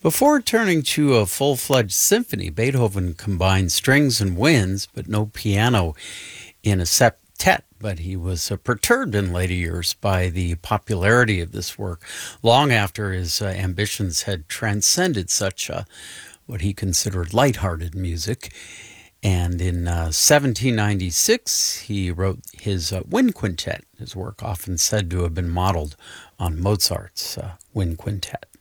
Before turning to a full-fledged symphony, Beethoven combined strings and winds, but no piano in a septet. But he was perturbed in later years by the popularity of this work, long after his ambitions had transcended such what he considered lighthearted music. And in 1796, he wrote his Wind Quintet, his work often said to have been modeled on Mozart's Wind Quintet.